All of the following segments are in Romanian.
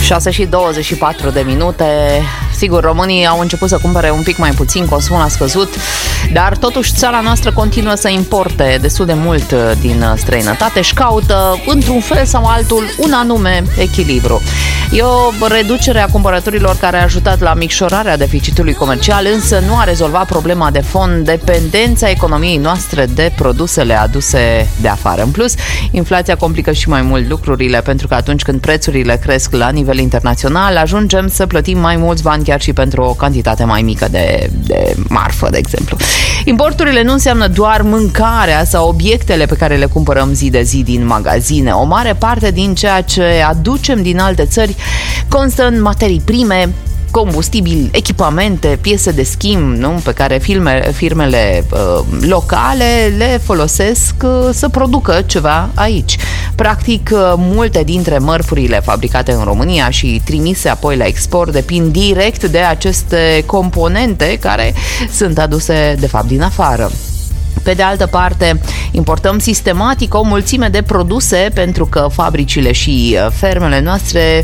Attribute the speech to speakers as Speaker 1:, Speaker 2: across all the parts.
Speaker 1: 6:24. Sigur, românii au început să cumpere un pic mai puțin, consumul a scăzut, dar totuși țara noastră continuă să importe destul de mult din străinătate și caută, într-un fel sau altul, un anume echilibru. E o reducere a cumpărăturilor care a ajutat la micșorarea deficitului comercial, însă nu a rezolvat problema de fond, dependența economiei noastre de produsele aduse de afară. În plus, inflația complică și mai mult lucrurile, pentru că atunci când prețurile cresc la nivel internațional, ajungem să plătim mai mulți bani chiar și pentru o cantitate mai mică de marfă, de exemplu. Importurile nu înseamnă doar mâncarea sau obiectele pe care le cumpărăm zi de zi din magazine. O mare parte din ceea ce aducem din alte țări constă în materii prime, combustibili, echipamente, piese de schimb, nu? Pe care firmele locale le folosesc să producă ceva aici. Practic, multe dintre mărfurile fabricate în România și trimise apoi la export depind direct de aceste componente care sunt aduse, de fapt, din afară. Pe de altă parte, importăm sistematic o mulțime de produse pentru că fabricile și fermele noastre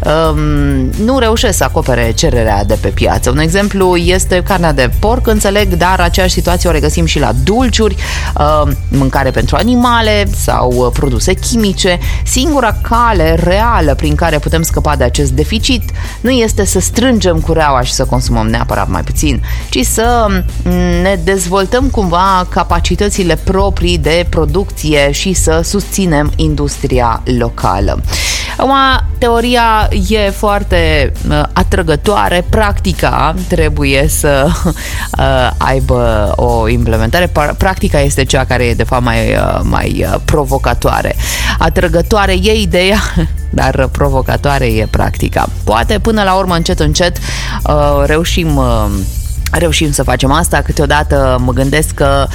Speaker 1: nu reușesc să acopere cererea de pe piață. Un exemplu este carnea de porc, înțeleg, dar aceeași situație o regăsim și la dulciuri, mâncare pentru animale sau produse chimice. Singura cale reală prin care putem scăpa de acest deficit nu este să strângem cureaua și să consumăm neapărat mai puțin, ci să ne dezvoltăm cumva capacitățile proprii de producție și să susținem industria locală. Acum, teoria e foarte atrăgătoare, practica trebuie să aibă o implementare. Practica este cea care e de fapt mai provocatoare. Atrăgătoare e ideea, dar provocatoare e practica. Poate până la urmă, încet reușim să facem asta. Câteodată mă gândesc că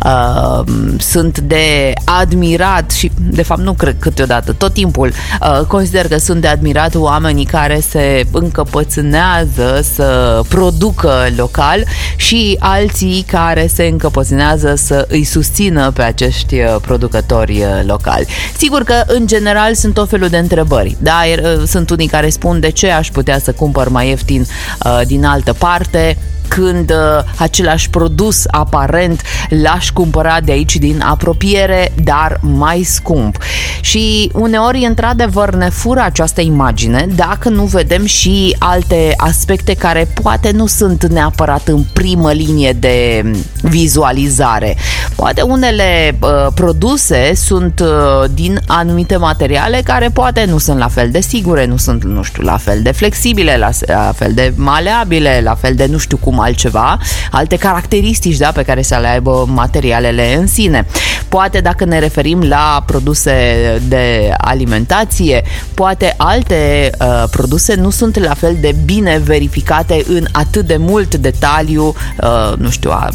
Speaker 1: sunt de admirat și, de fapt, nu cred câteodată, tot timpul consider că sunt de admirat oamenii care se încăpățânează să producă local și alții care se încăpățânează să îi susțină pe acești producători locali. Sigur că, în general, sunt tot felul de întrebări. Da? Sunt unii care spun de ce aș putea să cumpăr mai ieftin din altă parte, când același produs aparent l-aș cumpăra de aici din apropiere, dar mai scump. Și uneori, într-adevăr, ne fură această imagine dacă nu vedem și alte aspecte care poate nu sunt neapărat în primă linie de vizualizare. Poate unele produse sunt din anumite materiale care poate nu sunt la fel de sigure, nu sunt, nu știu, la fel de flexibile, la fel de maleabile, la fel de nu știu cum altceva, alte caracteristici, da, pe care să le aibă materialele în sine. Poate, dacă ne referim la produse de alimentație, poate alte produse nu sunt la fel de bine verificate în atât de mult detaliu, nu știu, a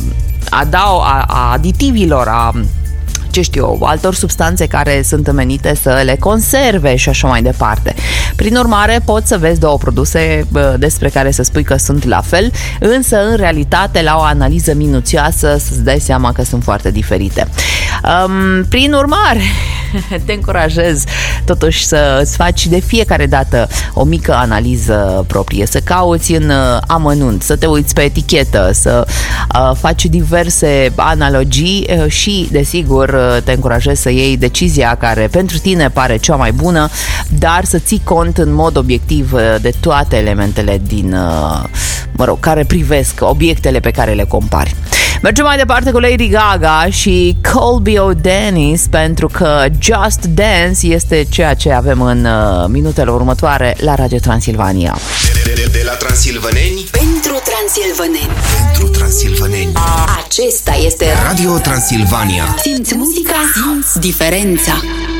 Speaker 1: aditivilor, ce știu eu, altor substanțe care sunt menite să le conserve și așa mai departe. Prin urmare, poți să vezi două produse despre care să spui că sunt la fel, însă în realitate, la o analiză minuțioasă, să-ți dai seama că sunt foarte diferite. Prin urmare, te încurajez totuși să îți faci de fiecare dată o mică analiză proprie, să cauți în amănunt, să te uiți pe etichetă, să faci diverse analogii și, desigur, te încurajez să iei decizia care pentru tine pare cea mai bună, dar să ții cont în mod obiectiv de toate elementele din, care privesc obiectele pe care le compari. Mergem mai departe cu Lady Gaga și Colby O'Dennis, pentru că Just Dance este ceea ce avem în minutele următoare la Radio Transilvania.
Speaker 2: De la transilvaneni
Speaker 3: pentru transilvaneni.
Speaker 2: Pentru transilvaneni.
Speaker 3: Acesta este
Speaker 2: Radio Transilvania.
Speaker 3: Simți muzica, simți diferența.